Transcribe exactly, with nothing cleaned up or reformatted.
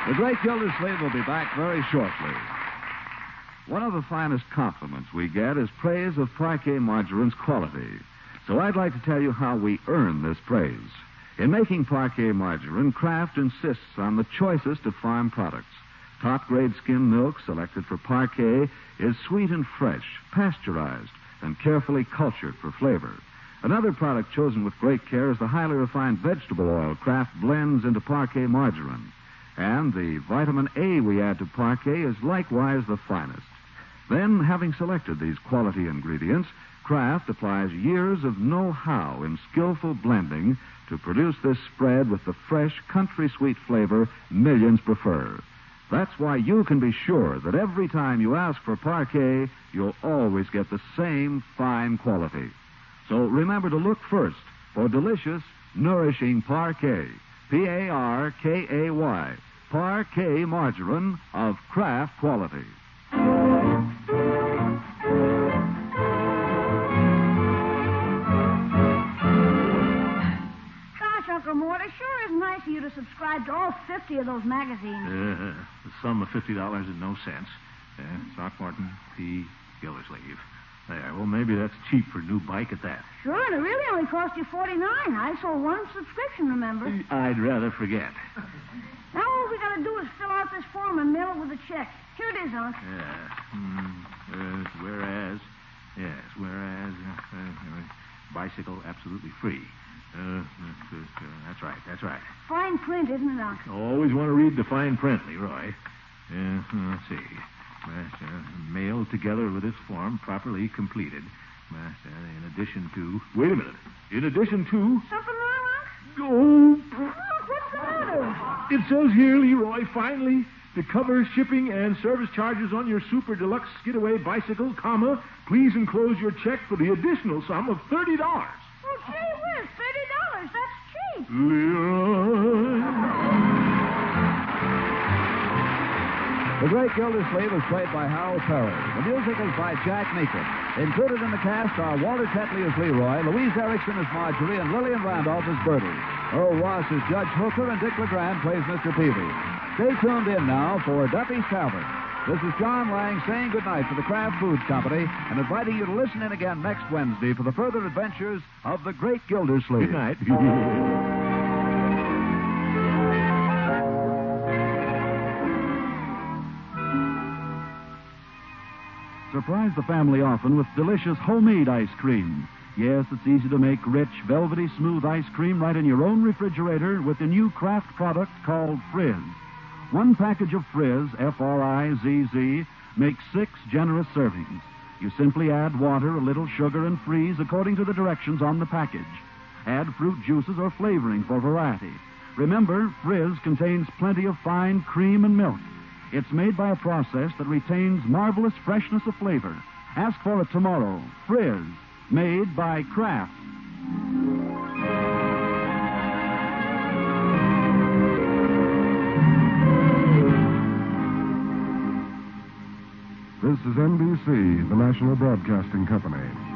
The Great Gildersleeve will be back very shortly. One of the finest compliments we get is praise of Parquet Margarine's quality. So I'd like to tell you how we earn this praise. In making Parquet Margarine, Kraft insists on the choicest of farm products. Top-grade skim milk selected for Parquet is sweet and fresh, pasteurized, and carefully cultured for flavor. Another product chosen with great care is the highly refined vegetable oil Kraft blends into Parquet Margarine. And the vitamin A we add to Parquet is likewise the finest. Then, having selected these quality ingredients, Kraft applies years of know-how in skillful blending to produce this spread with the fresh, country-sweet flavor millions prefer. That's why you can be sure that every time you ask for Parquet, you'll always get the same fine quality. So remember to look first for delicious, nourishing Parquet. P A R K A Y. Parquet Margarine of Kraft quality. Uncle Mort, it sure is nice of you to subscribe to all fifty of those magazines. Uh, the sum of fifty dollars and no cents. Uh, Throckmorton P. Gildersleeve. There, well, maybe that's cheap for a new bike at that. Sure, and it really only cost you forty-nine. I sold one subscription, remember? I'd rather forget. Now all we got to do is fill out this form and mail it with a check. Here it is, Unc. Yeah. Mm, uh, whereas, yes, whereas, uh, uh, bicycle absolutely free. Uh, uh, uh, that's right, that's right. Fine print, isn't it, Unc? Always want to read the fine print, Leroy. Uh, let's see. Uh, mailed together with this form, properly completed. Uh, in addition to... Wait a minute. In addition to... Something wrong, Unc? Oh. Unc, what's the matter? It says here, Leroy, finally, to cover shipping and service charges on your super deluxe skidaway bicycle, comma, please enclose your check for the additional sum of thirty dollars. Oh, gee whiz, thirty dollars. That's cheap. Leroy. The Great Gildersleeve is played by Harold Perry. The music is by Jack Meekin. Included in the cast are Walter Tetley as Leroy, Louise Erickson as Marjorie, and Lillian Randolph as Bertie. Earl Ross as Judge Hooker, and Dick LeGrand plays Mister Peavy. Stay tuned in now for Duffy's Tavern. This is John Lang saying goodnight for the Kraft Foods Company and inviting you to listen in again next Wednesday for the further adventures of the Great Gildersleeve. Good night. Surprise the family often with delicious homemade ice cream. Yes, it's easy to make rich, velvety, smooth ice cream right in your own refrigerator with the new Kraft product called Frizz. One package of Frizz, F R I Z Z, makes six generous servings. You simply add water, a little sugar, and freeze according to the directions on the package. Add fruit juices or flavoring for variety. Remember, Frizz contains plenty of fine cream and milk. It's made by a process that retains marvelous freshness of flavor. Ask for it tomorrow. Frizz, made by Kraft. This is N B C, the National Broadcasting Company.